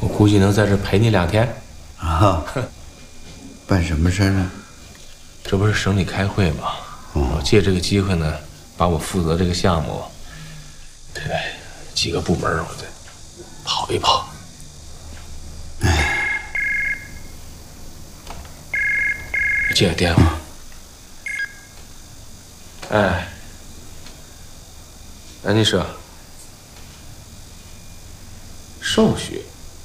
我估计能在这陪你2天。 啊，办什么事呢？ 这不是省里开会吗？我借这个机会呢，把我负责这个项目，对几个部门我得跑一跑。接个电话。哎，你说，手续？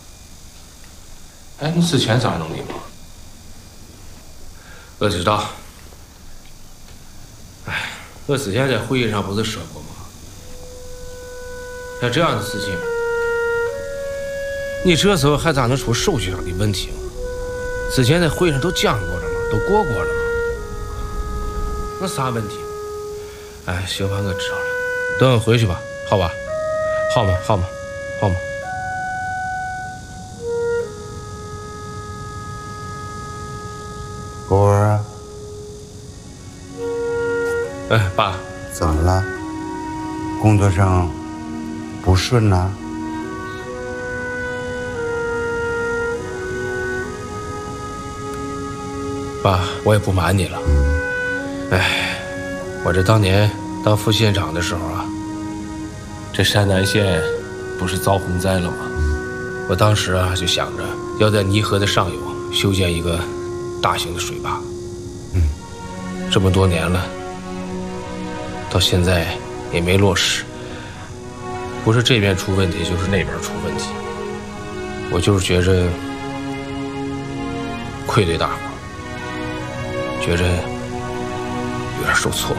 哎，你之前咋弄的吗？我知道。哎，我之前在会议上不是说过吗？像这样的事情，你这时候还咋能出手续上的问题吗？之前在会议上都讲过了吗？都过了吗？那啥问题？哎，行吧，我知道了。等我回去吧，好吧？好吗？好吗？好吗？ 果儿啊， 哎，爸， 怎么了？工作上不顺呐？ 爸，我也不瞒你了。哎，我这当年当副县长的时候啊，这山南县不是遭洪灾了吗？我当时啊就想着要在泥河的上游修建一个大型的水坝。这么多年了，到现在也没落实。不是这边出问题，就是那边出问题。我就是觉着愧对大伙，觉着有点受挫。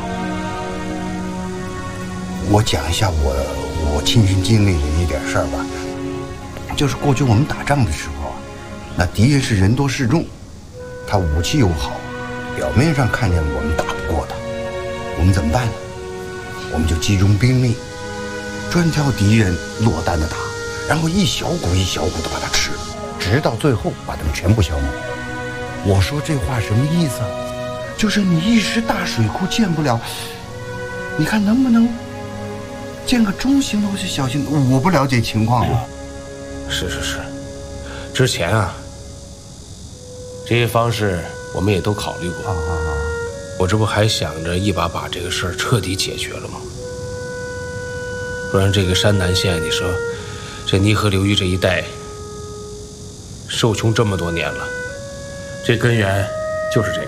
我讲一下我亲身经历的一点事儿吧。就是过去我们打仗的时候啊，那敌人是人多势众，他武器又好，表面上看见我们打不过他，我们怎么办呢？我们就集中兵力，专挑敌人落单的打，然后一小股一小股的把它吃了，直到最后把他们全部消灭。我说这话什么意思啊？就是你一时大水库建不了，你看能不能建个中型的或是小型的？我不了解情况啊。 是，之前啊，这些方式我们也都考虑过。我这不还想着一把这个事儿彻底解决了吗？不然这个山南县，你说这泥河流域这一带受穷这么多年了，这根源就是这个。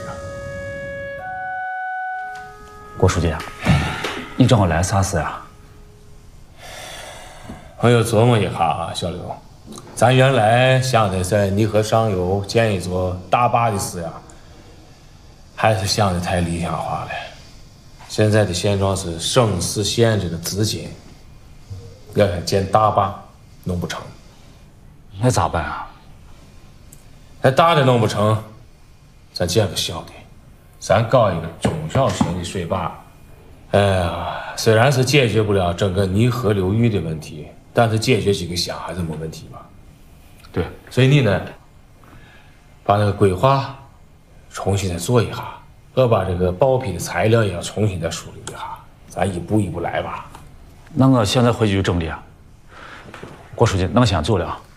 郭书记啊，你找我来啥事呀？ 我又琢磨一下啊，小刘，咱原来想的在泥河上游建一座大坝的事呀，还是想的太理想化了。现在的现状是省市县这个资金要想建大坝弄不成， 那咋办啊？ 那大的弄不成，咱建个小的，咱搞一个中小型的水坝。哎呀，虽然是解决不了整个泥河流域的问题，但是解决几个乡还是没问题吧？ 对， 所以你呢，把那个规划重新再做一下，我把这个报批的材料也要重新再梳理一下，咱一步一步来吧。 那我现在回去就整理啊。郭书记，那我先走了。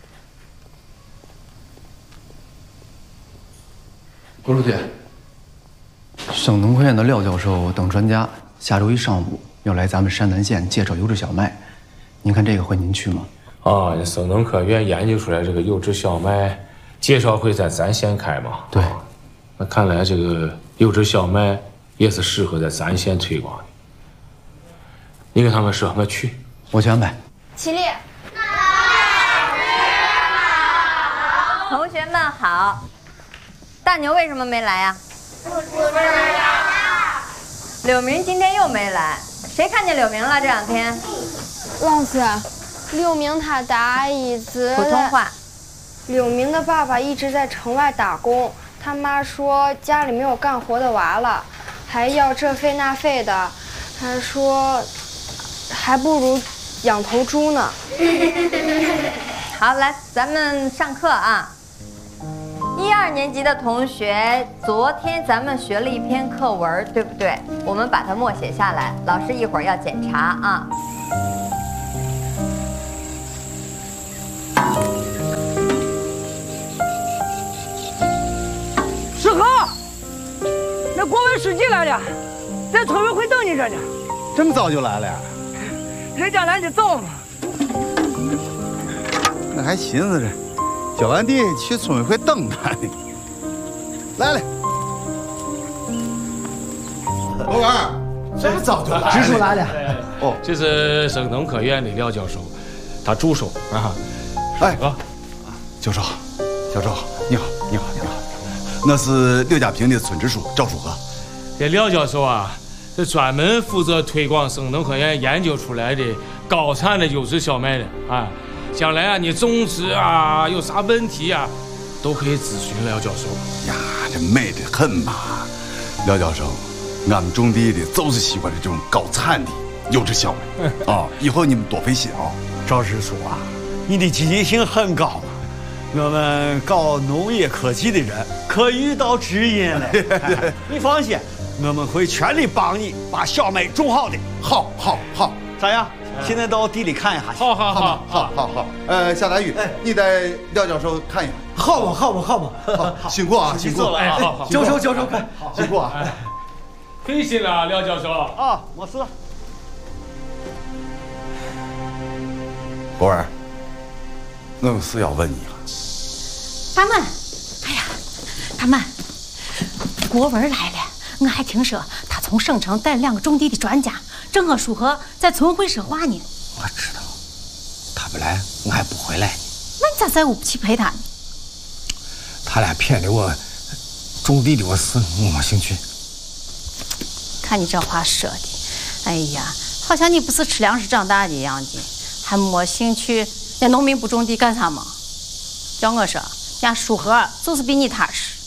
郭书记，省农科院的廖教授等专家下周一上午要来咱们山南县介绍优质小麦，您看这个会您去吗？ 啊，省农科院研究出来这个优质小麦介绍会在咱县开嘛？ 对， 那看来这个优质小麦也是适合在咱县推广的。你跟他们说，我去， 我去安排。 起立！同学们好。大牛为什么没来呀？不知道。柳明今天又没来，谁看见柳明了？这2天？ 老师，柳明他的意思。 普通话。 柳明的爸爸一直在城外打工，他妈说家里没有干活的娃了，还要这费那费的，他说还不如养头猪呢。 好，来，咱们上课啊。1、2年级的同学，昨天咱们学了一篇课文，对不对？我们把它默写下来，老师一会儿要检查啊。 那国文书记来了，在村委会等你着呢。 这么早就来了呀？ 人家来的早嘛。 我还寻思着，浇完地去村委会等他呢。来了，国文，这么早就来了？ 支书来了。 哦，这是省农科院的廖教授，他助手啊。 哎，教授，你好。我是刘家坪的村支书赵书和。 这廖教授啊，是专门负责推广省农科院研究出来的高产的优质小麦的啊。将来啊，你种植啊有啥问题啊，都可以咨询廖教授。 呀，这美得很嘛！廖教授，俺们种地的就是喜欢这种高产的优质小麦啊！以后你们多费心啊！ 赵支书啊，你的积极性很高啊！我们搞农业科技的人可遇到知音了。你放心，我们会全力帮你把小麦种好的。 好， 咋样？现在到地里看一下。 好。下大雨，你带廖教授看一下。 好嘛。 辛苦啊，辛苦。 哎，好， 教授快， 辛苦啊！ 费心了，廖教授。 啊，没事。 国文，我有事要问你了。 大门，哎呀，大门，国文来了。我还听说他从省城带了2个种地的专家，正和书和在村委会说话呢。 我知道，他不来，我还不回来。 那你咋在屋不去陪他呢？ 他俩骗了我，种地的我事我没兴趣。 看你这话说的，哎呀，好像你不是吃粮食长大的一样的，还没兴趣。那农民不种地干啥嘛？叫我说，家书和就是比你踏实。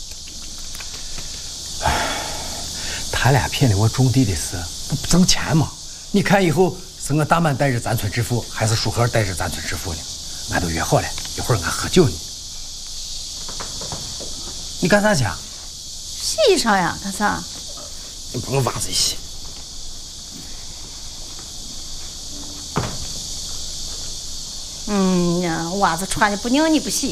他俩骗了我种地的事，不挣钱吗？你看以后是我大满带着咱村支书，还是书和带着咱村支书呢？俺都约好了，一会儿俺喝酒呢。你干啥去啊？ 洗衣裳呀，干啥？ 你帮我袜子一洗。 呀，袜子穿的不拧你不洗。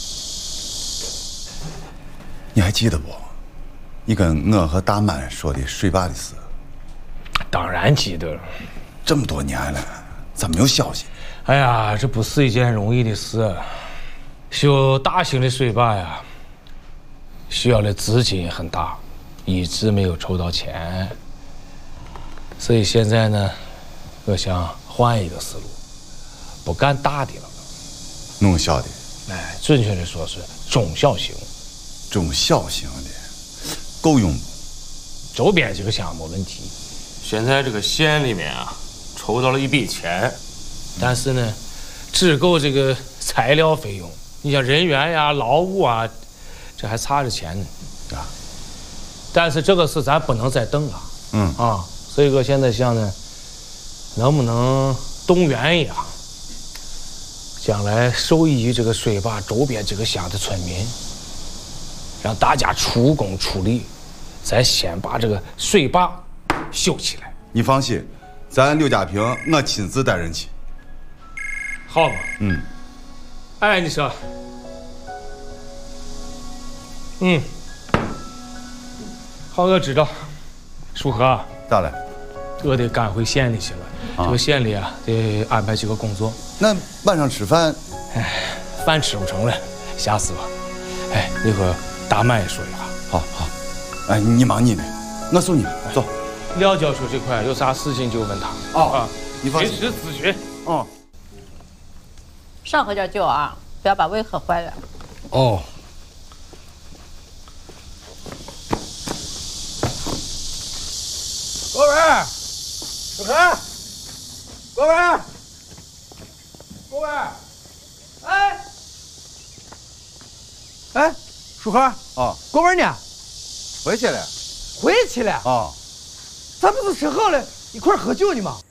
你还记得不？你跟我和大满说的水坝的事。 当然记得了， 这么多年了，咋没有消息？ 哎呀，这不是一件容易的事。修大型的水坝呀，需要的资金很大，一直没有筹到钱。所以现在呢，我想换一个思路，不干大的了。 弄小的。 哎，准确的说是中小型。 中小型的。够用不？ 周边这个项目问题，现在这个县里面啊，筹到了一笔钱，但是呢，只够这个材料费用。你像人员呀、劳务啊，这还差着钱呢。啊，但是这个事咱不能再等了。所以我现在想呢，能不能动员一下，将来受益于这个水坝周边这个乡的村民，让大家出工出力。咱先把这个水坝修起来。 你放心，咱刘家坪我亲自带人去。 好嘛。哎，你说。好，我知道。书和。 咋了？ 我得赶回县里去了。这个县里啊，得安排几个工作。 那晚上吃饭？ 饭吃不成了，吓死我。那个大满也说一下。 好。哎，你忙你的，我送你走。 廖教授这块有啥事情就问他。 你放心， 随时咨询。 少喝点酒啊，不要把胃喝坏了。 哦。 国文，书和，国文，哎，书和。国文呢？ 回去了。 回去了。咱不是说好了一块喝酒呢吗？